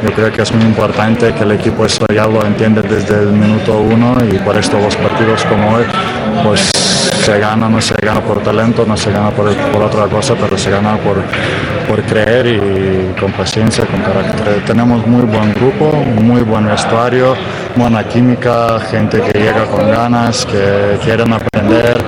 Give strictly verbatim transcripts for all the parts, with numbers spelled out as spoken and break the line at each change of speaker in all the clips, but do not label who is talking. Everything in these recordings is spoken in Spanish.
Yo creo que es muy importante que el equipo eso ya lo entiende desde el minuto uno y por esto los partidos como hoy, pues se gana, no se gana por talento, no se gana por, por otra cosa, pero se gana por, por creer y con paciencia, con carácter. Tenemos muy buen grupo, muy buen vestuario, buena química, gente que llega con ganas, que quieren aprender.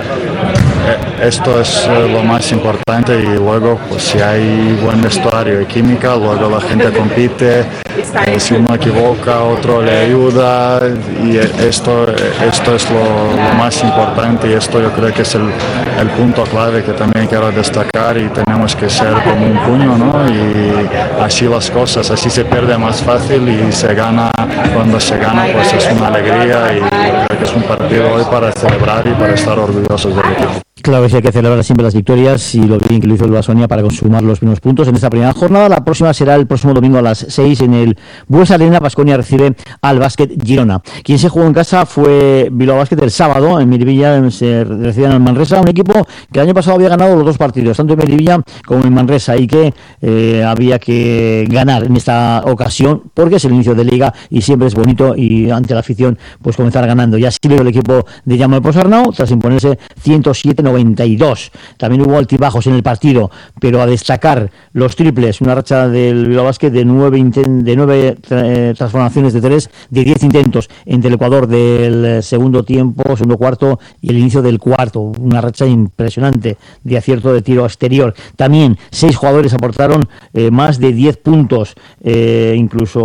Esto es lo más importante y luego pues si hay buen vestuario y química, luego la gente compite, eh, si uno equivoca otro le ayuda y esto, esto es lo, lo más importante y esto yo creo que es el, el punto clave que también quiero destacar y tenemos que ser como un puño, ¿no? Y así las cosas, así se pierde más fácil y se gana, cuando se gana pues es una alegría y yo creo que es un partido hoy para celebrar y para estar orgullosos del equipo.
Claro que sí, hay que celebrar siempre las victorias y lo bien que lo hizo el Baskonia para consumar los primeros puntos en esta primera jornada. La próxima será el próximo domingo a las seis en el Buesa Arena. Baskonia recibe al Básquet Girona. Quien se jugó en casa fue Bilbao Basket el sábado. En Miribilla se recibían al Manresa, un equipo que el año pasado había ganado los dos partidos, tanto en Miribilla como en Manresa, y que eh, había que ganar en esta ocasión porque es el inicio de liga y siempre es bonito y ante la afición pues comenzar ganando. Y así lo el equipo de Jaume Ponsarnau tras imponerse ciento siete noventa y dos. También hubo altibajos en el partido, pero a destacar los triples, una racha del Bilbao Basket de nueve, inten- de nueve eh, transformaciones de tres, de diez intentos entre el Ecuador del segundo tiempo, segundo cuarto y el inicio del cuarto. Una racha impresionante de acierto de tiro exterior. También seis jugadores aportaron eh, más de diez puntos, eh,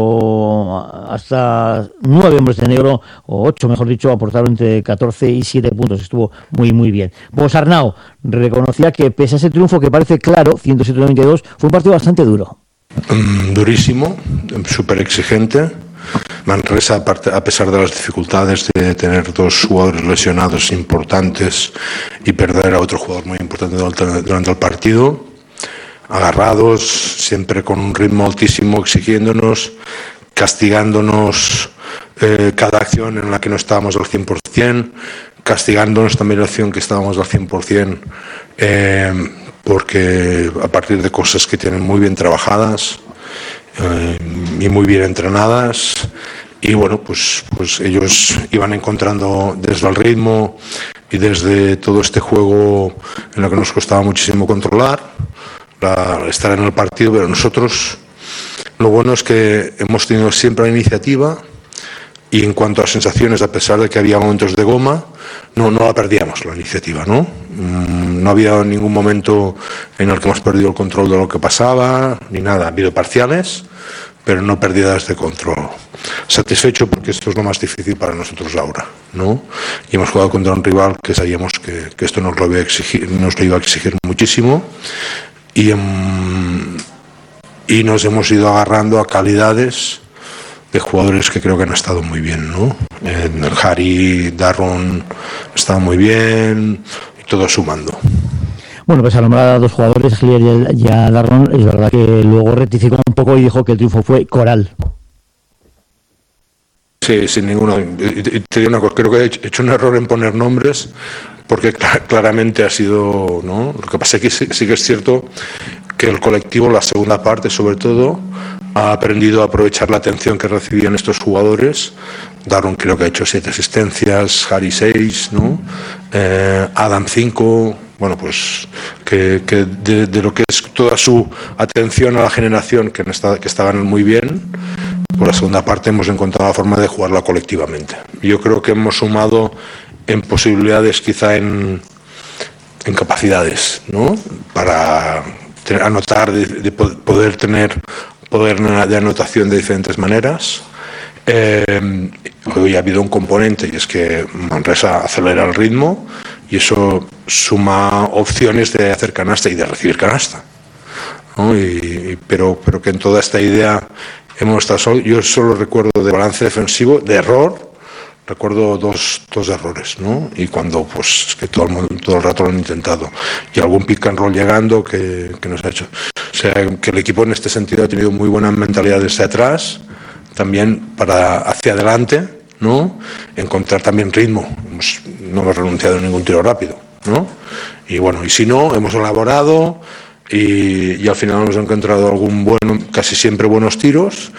incluso hasta nueve hombres de negro, o ocho mejor dicho, aportaron entre catorce y siete puntos. Estuvo muy muy bien. Ponsarnau reconocía que pese a ese triunfo que parece claro, ciento siete noventa y dos, fue un partido bastante duro.
Mm, durísimo, súper exigente. Manresa, a pesar de las dificultades de tener dos jugadores lesionados importantes y perder a otro jugador muy importante durante el partido, agarrados, siempre con un ritmo altísimo, exigiéndonos, castigándonos eh, cada acción en la que no estábamos al cien por ciento, castigándonos también la acción que estábamos al cien por ciento, eh, porque a partir de cosas que tienen muy bien trabajadas eh, y muy bien entrenadas, y bueno, pues, pues ellos iban encontrando desde el ritmo y desde todo este juego en lo que nos costaba muchísimo controlar, la, estar en el partido, pero nosotros lo bueno es que hemos tenido siempre la iniciativa. Y en cuanto a sensaciones, a pesar de que había momentos de goma, no, no la perdíamos la iniciativa, ¿no? No había ningún momento en el que hemos perdido el control de lo que pasaba, ni nada. Ha habido parciales, pero no pérdidas de control. Satisfecho porque esto es lo más difícil para nosotros ahora, ¿no? Y hemos jugado contra un rival que sabíamos que, que esto nos lo, iba a exigir, nos lo iba a exigir muchísimo y, um, y nos hemos ido agarrando a calidades de jugadores que creo que han estado muy bien, ¿no? El Harry, Darron estaba muy bien y todo sumando.
Bueno, pues a nombrar a dos jugadores, Hillier y a Darron, es verdad que luego rectificó un poco y dijo que el triunfo fue coral.
Sí, sin ninguno. Y te digo una cosa, creo que he hecho un error en poner nombres porque claramente ha sido, ¿no? Lo que pasa es que sí, sí que es cierto que el colectivo, la segunda parte sobre todo, ha aprendido a aprovechar la atención que recibían estos jugadores. Darron creo que ha hecho siete asistencias, Harry seis, ¿no? Eh, Adam cinco, bueno, pues que, que de, de lo que es toda su atención a la generación que, está, que estaban muy bien, por la segunda parte hemos encontrado la forma de jugarla colectivamente. Yo creo que hemos sumado en posibilidades, quizá en, en capacidades, ¿no? Para tener, anotar, de, de poder tener poder de anotación de diferentes maneras. Eh, hoy ha habido un componente y es que Manresa acelera el ritmo y eso suma opciones de hacer canasta y de recibir canasta, ¿no? Y, pero, pero que en toda esta idea hemos estado solo, yo solo recuerdo de balance defensivo, de error, recuerdo dos, dos errores, ¿no? Y cuando pues que todo el mundo, todo el rato lo han intentado y algún pick and roll llegando que, que nos ha hecho. O sea, que el equipo en este sentido ha tenido muy buena mentalidad desde atrás, también para hacia adelante, ¿no? Encontrar también ritmo. Hemos, no hemos renunciado a ningún tiro rápido, ¿no? Y bueno, y si no, hemos elaborado y, y al final hemos encontrado algún bueno, casi siempre buenos tiros.